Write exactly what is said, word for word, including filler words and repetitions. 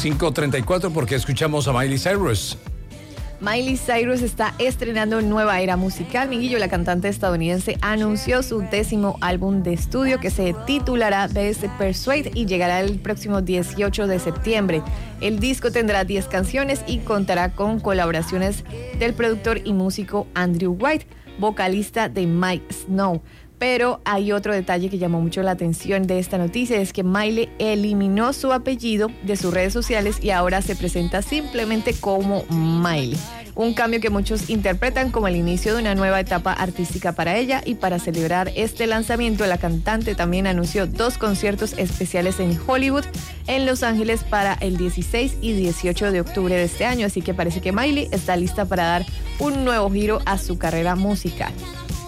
cinco treinta y cuatro, ¿por qué escuchamos a Miley Cyrus? Miley Cyrus está estrenando nueva era musical. Miguillo, la cantante estadounidense, anunció su décimo álbum de estudio que se titulará Best Persuade y llegará el próximo dieciocho de septiembre. El disco tendrá diez canciones y contará con colaboraciones del productor y músico Andrew White, vocalista de Mike Snow. Pero hay otro detalle que llamó mucho la atención de esta noticia, es que Miley eliminó su apellido de sus redes sociales y ahora se presenta simplemente como Miley. Un cambio que muchos interpretan como el inicio de una nueva etapa artística para ella, y para celebrar este lanzamiento, la cantante también anunció dos conciertos especiales en Hollywood, en Los Ángeles, para el dieciséis y dieciocho de octubre de este año, así que parece que Miley está lista para dar un nuevo giro a su carrera musical.